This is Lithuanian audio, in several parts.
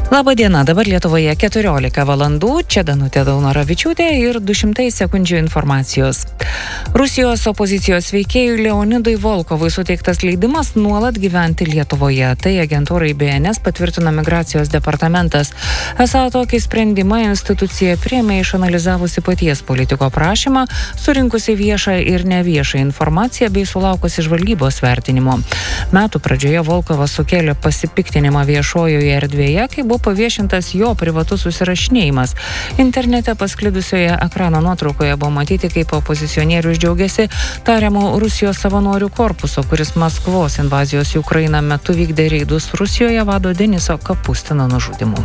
Labą dieną, dabar Lietuvoje 14 valandų, čia Danutė Daunoravičiūtė ir 200 sekundžių informacijos. Rusijos opozicijos veikėjui Leonidui Volkovui suteiktas leidimas nuolat gyventi Lietuvoje. Tai agentūrai BNS patvirtino migracijos departamentas. Esą tokį sprendimą institucija priėmė išanalizavusi paties politiko prašymą, surinkusi viešą ir neviešą informaciją bei sulaukusi žvalgybos vertinimo. Metų pradžioje Volkovas sukėlė pasipiktinimą viešojoje erdvėje, kai buvo paviešintas jo privatus susirašinėjimas. Internete pasklidusioje ekrano nuotraukoje buvo matyti, kaip opozicionierius džiaugiasi tariamų Rusijos savanorių korpuso, kuris Maskvos invazijos į Ukrainą metu vykdė reidus Rusijoje vado Deniso Kapustino nužudymu.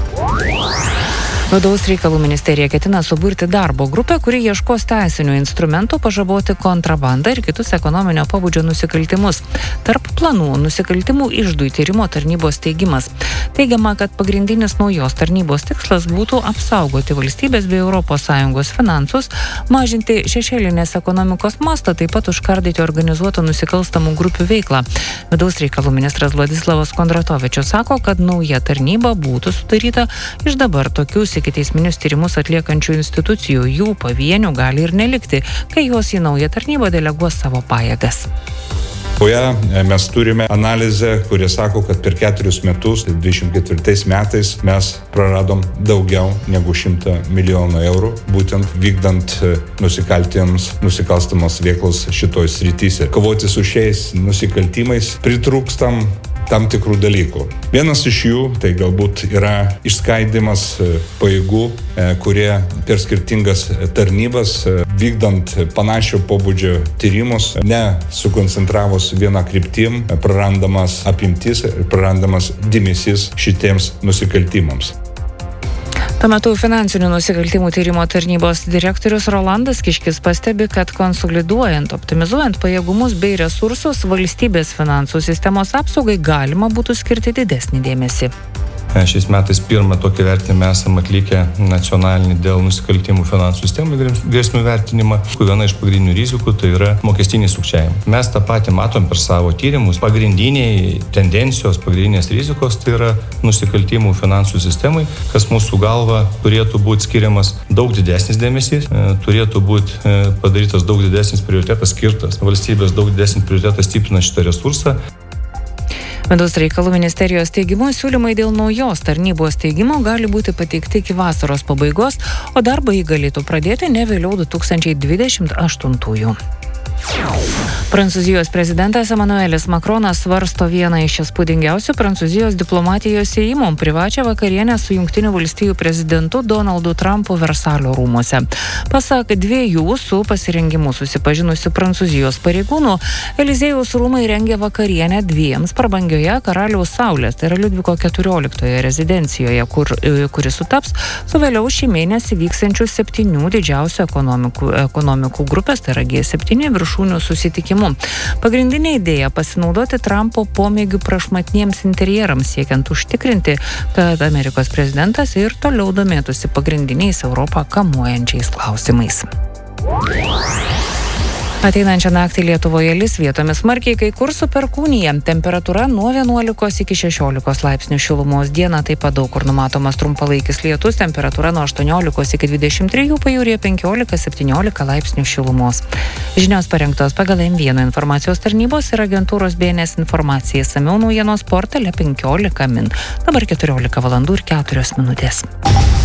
Vidaus reikalų ministerija ketina suburti darbo grupę, kuri ieškos teisinių instrumentų pažaboti kontrabandą ir kitus ekonominio pobūdžio nusikaltimus. Tarp planų nusikaltimų iždų tyrimo tarnybos steigimas. Teigiama, kad pagrindinis naujos tarnybos tikslas būtų apsaugoti valstybės bei ES finansus, mažinti šešėlinės ekonomikos mastą, taip pat užkardyti organizuotų nusikalstamų grupių veiklą. Vidaus reikalų ministras Vladislavas Kondratovičius sako, kad nauja tarnyba būtų sudaryta iš dabar tokius ikiteisminius tyrimus atliekančių institucijų, jų pavienių gali ir nelikti, kai jos į naują tarnybą deleguos savo pajėgas. Mes turime analizę, kurie sako, kad per 4 metus, 24 metais, mes praradom daugiau negu 100 milijonų eurų, būtent vykdant nusikalstamos veiklos šitoj srityse. Kovoti su šiais nusikaltimais pritrūkstam tam tikrų dalykų. Vienas iš jų tai galbūt yra išskaidimas pajėgų, kurie per skirtingas tarnybas, vykdant panašio pobūdžio tyrimus, nesukoncentravus vieną kryptim, prarandamas apimtis ir prarandamas dėmesys šitiems nusikaltimams. Tuo metu finansinių nusikaltimų tyrimo tarnybos direktorius Rolandas Kiškis pastebi, kad konsoliduojant, optimizuojant pajėgumus bei resursus valstybės finansų sistemos apsaugai galima būtų skirti didesnį dėmesį. Šiais metais pirmą tokį vertinimą esame atlikę nacionalinį dėl nusikaltimų finansų sistemų grėsmių vertinimą, kur viena iš pagrindinių rizikų tai yra mokestiniai sukčiavimai. Mes tą patį matom per savo tyrimus. Pagrindiniai tendencijos, pagrindinės rizikos tai yra nusikaltimų finansų sistemai, kas mūsų galva turėtų būti skiriamas daug didesnis dėmesys, turėtų būti padarytas daug didesnis prioritetas skirtas. Valstybės daug didesnis prioritetas stiprina šitą resursą. Vidaus reikalų ministerijos teigimu siūlymai dėl naujos tarnybos steigimo gali būti pateikti iki vasaros pabaigos, o darbą jį galėtų pradėti ne vėliau 2028. Prancūzijos prezidentas Emmanuelis Macronas svarsto vieną iš įspūdingiausių Prancūzijos diplomatijos ėjimų – privačią vakarienę su Jungtinių valstijų prezidentu Donaldu Trumpu Versalio rūmuose. Pasak dviejų su pasirengimu susipažinusių Prancūzijos pareigūnų, Eliziejaus rūmai rengia vakarienę dviems prabangioje Karaliaus Saulės, tai yra Liudviko XIV rezidencijoje, kuri sutaps su vėliau šį mėnesį vyksiančių 7 didžiausių ekonomikų grupės, tai yra G7 viršūnių susitikimu. Pagrindinė idėja pasinaudoti Trumpo pomėgių prašmatniems interjerams, siekiant užtikrinti, kad Amerikos prezidentas ir toliau domėtųsi pagrindiniais Europą kamuojančiais klausimais. Ateinančią naktį Lietuvoje lis vietomis smarkiai, kai kur su perkūnija. Temperatūra nuo 11 iki 16 laipsnių šilumos. Dieną taip pat daug kur numatomas trumpalaikis lietus, temperatūra nuo 18 iki 23, pajūryje 15-17 laipsnių šilumos. Žinios parengtos pagal M1 informacijos tarnybos ir agentūros BNS informacija. Išsamiau naujienos portale 15 min. Dabar 14 valandų ir 4 minutės.